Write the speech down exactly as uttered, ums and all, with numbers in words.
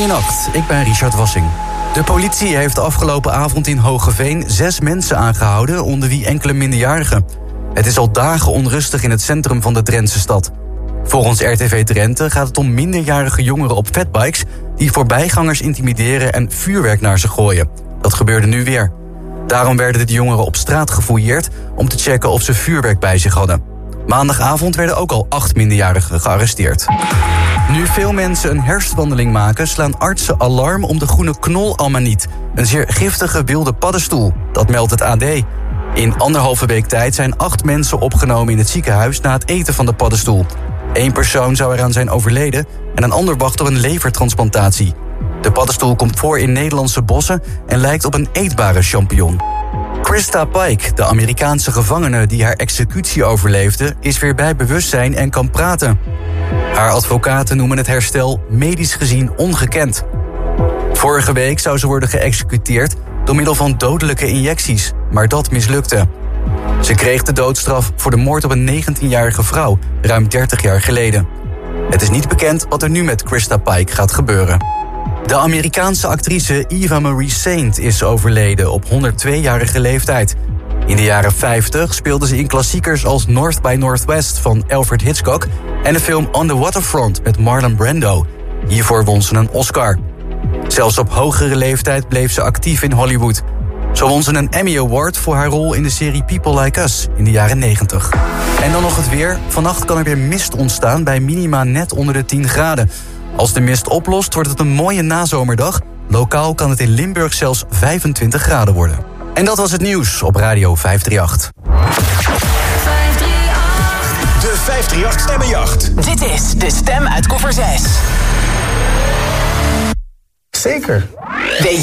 Goedenacht, ik ben Richard Wassing. De politie heeft afgelopen avond in Hoogeveen zes mensen aangehouden, onder wie enkele minderjarigen. Het is al dagen onrustig in het centrum van de Drentse stad. Volgens R T V Drenthe gaat het om minderjarige jongeren op fatbikes die voorbijgangers intimideren en vuurwerk naar ze gooien. Dat gebeurde nu weer. Daarom werden de jongeren op straat gefouilleerd om te checken of ze vuurwerk bij zich hadden. Maandagavond werden ook al acht minderjarigen gearresteerd. Nu veel mensen een herfstwandeling maken, slaan artsen alarm om de groene knolalmaniet, een zeer giftige wilde paddenstoel. Dat meldt het A D. In anderhalve week tijd zijn acht mensen opgenomen in het ziekenhuis na het eten van de paddenstoel. Eén persoon zou eraan zijn overleden en een ander wacht op een levertransplantatie. De paddenstoel komt voor in Nederlandse bossen en lijkt op een eetbare champignon. Krista Pike, de Amerikaanse gevangene die haar executie overleefde, is weer bij bewustzijn en kan praten. Haar advocaten noemen het herstel medisch gezien ongekend. Vorige week zou ze worden geëxecuteerd door middel van dodelijke injecties, maar dat mislukte. Ze kreeg de doodstraf voor de moord op een negentienjarige vrouw, ruim dertig jaar geleden. Het is niet bekend wat er nu met Krista Pike gaat gebeuren. De Amerikaanse actrice Eva Marie Saint is overleden op honderdtweejarige leeftijd. In de jaren vijftig speelde ze in klassiekers als North by Northwest van Alfred Hitchcock en de film On the Waterfront met Marlon Brando. Hiervoor won ze een Oscar. Zelfs op hogere leeftijd bleef ze actief in Hollywood. Zo won ze een Emmy Award voor haar rol in de serie People Like Us in de jaren negentig. En dan nog het weer. Vannacht kan er weer mist ontstaan bij minima net onder de tien graden. Als de mist oplost, wordt het een mooie nazomerdag. Lokaal kan het in Limburg zelfs vijfentwintig graden worden. En dat was het nieuws op Radio vijfhonderdachtendertig. De vijfhonderdachtendertig Stemmenjacht. Dit is de stem uit koffer zes. Zeker.